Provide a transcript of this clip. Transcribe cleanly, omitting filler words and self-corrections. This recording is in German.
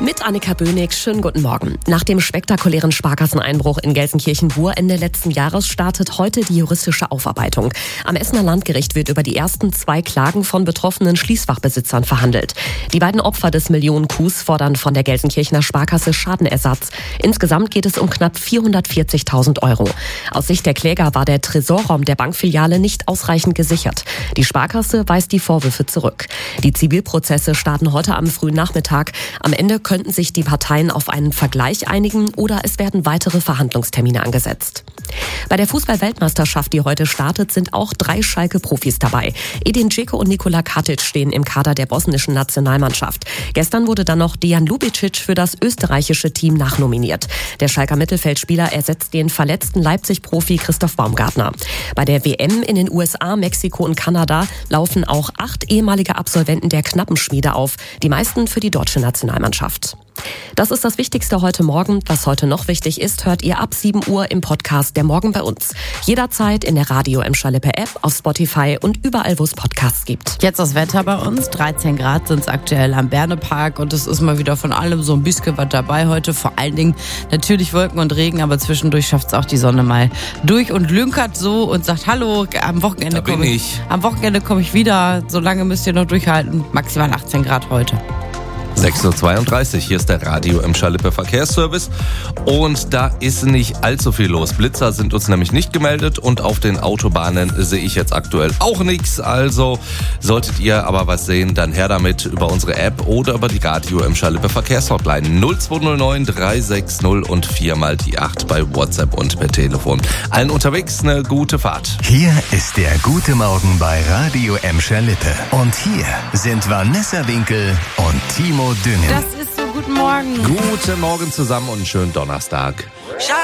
Mit Annika Böhnig, schönen guten Morgen. Nach dem spektakulären Sparkasseneinbruch in Gelsenkirchen-Bur Ende letzten Jahres startet heute die juristische Aufarbeitung. Am Essener Landgericht wird über die ersten 2 Klagen von betroffenen Schließfachbesitzern verhandelt. Die beiden Opfer des Millionen-Coups fordern von der Gelsenkirchener Sparkasse Schadenersatz. Insgesamt geht es um knapp 440.000 Euro. Aus Sicht der Kläger war der Tresorraum der Bankfiliale nicht ausreichend gesichert. Die Sparkasse weist die Vorwürfe zurück. Die Zivilprozesse starten heute am frühen Nachmittag. Am Ende könnten sich die Parteien auf einen Vergleich einigen oder es werden weitere Verhandlungstermine angesetzt. Bei der Fußball-Weltmeisterschaft, die heute startet, sind auch 3 Schalke-Profis dabei. Edin Dzeko und Nikola Katic stehen im Kader der bosnischen Nationalmannschaft. Gestern wurde dann noch Dejan Lubicic für das österreichische Team nachnominiert. Der Schalker Mittelfeldspieler ersetzt den verletzten Leipzig-Profi Christoph Baumgartner. Bei der WM in den USA, Mexiko und Kanada laufen auch 8 ehemalige Absolventen der Knappenschmiede auf, die meisten für die deutsche Nationalmannschaft. Das ist das Wichtigste heute Morgen. Was heute noch wichtig ist, hört ihr ab 7 Uhr im Podcast Der Morgen bei uns. Jederzeit in der Radio Emscher Lippe App, auf Spotify und überall, wo es Podcasts gibt. Jetzt das Wetter bei uns. 13 Grad sind es aktuell am Bernepark und es ist mal wieder von allem so ein bisschen was dabei heute. Vor allen Dingen natürlich Wolken und Regen, aber zwischendurch schafft es auch die Sonne mal durch und lünkert so und sagt Hallo, am Wochenende komme ich wieder. So lange müsst ihr noch durchhalten. Maximal 18 Grad heute. 6.32 Uhr, hier ist der Radio Emscher Lippe Verkehrsservice und da ist nicht allzu viel los. Blitzer sind uns nämlich nicht gemeldet und auf den Autobahnen sehe ich jetzt aktuell auch nichts. Also solltet ihr aber was sehen, dann her damit über unsere App oder über die Radio Emscher Lippe Verkehrshotline 0209 360 und 4 mal die 8 bei WhatsApp und per Telefon. Allen unterwegs eine gute Fahrt. Hier ist der gute Morgen bei Radio Emscher Lippe und hier sind Vanessa Winkel und Timo Düngen. Das ist so, guten Morgen. Guten Morgen zusammen und einen schönen Donnerstag.